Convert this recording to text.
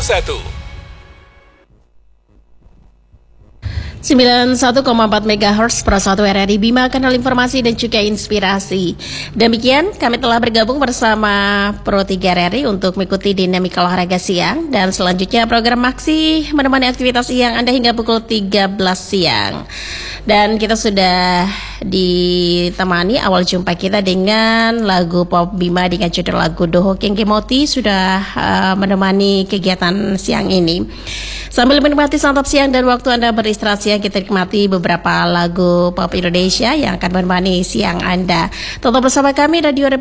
91,4 MHz Pro 1 RRI Bima, kanal informasi dan juga inspirasi. Demikian kami telah bergabung bersama Pro 3 RRI untuk mengikuti dinamika olahraga siang. Dan selanjutnya program Maksi menemani aktivitas siang Anda hingga pukul 13 siang. Dan kita sudah ditemani awal jumpa kita dengan lagu pop Bima dengan judul lagu Doho Kengke Moti sudah menemani kegiatan siang ini. Sambil menikmati santap siang dan waktu Anda beristirahat siang, kita nikmati beberapa lagu pop Indonesia yang akan menemani siang Anda. Tetap bersama kami Radio